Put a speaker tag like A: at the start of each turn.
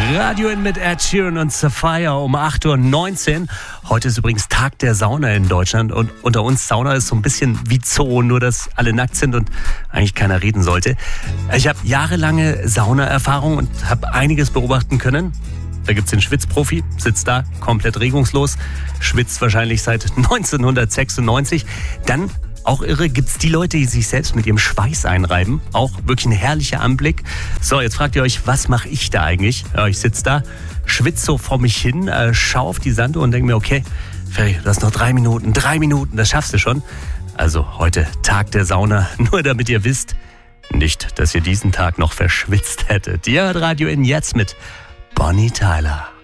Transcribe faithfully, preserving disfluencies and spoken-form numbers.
A: Radio in mit Ed Sheeran und Sapphire um acht Uhr neunzehn. Heute ist übrigens Tag der Sauna in Deutschland und unter uns Sauna ist so ein bisschen wie Zoo, nur dass alle nackt sind und eigentlich keiner reden sollte. Ich habe jahrelange Saunaerfahrung und habe einiges beobachten können. Da gibt's den Schwitzprofi, sitzt da komplett regungslos, schwitzt wahrscheinlich seit neunzehnhundertsechsundneunzig. Dann auch irre, gibt's die Leute, die sich selbst mit ihrem Schweiß einreiben. Auch wirklich ein herrlicher Anblick. So, jetzt fragt ihr euch, was mache ich da eigentlich? Ja, ich sitze da, schwitze so vor mich hin, äh, schau auf die Sanduhr und denke mir, okay, Ferry, du hast noch drei Minuten, drei Minuten, das schaffst du schon. Also heute Tag der Sauna, nur damit ihr wisst, nicht, dass ihr diesen Tag noch verschwitzt hättet. Ihr hört Radio in jetzt mit Bonnie Tyler.